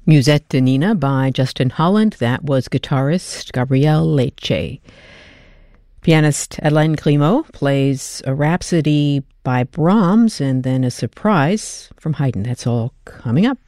Musette de Nina by Justin Holland. That was guitarist Gabriel Leche. Pianist Hélène Grimaud plays a Rhapsody by Brahms and then a surprise from Haydn. That's all coming up.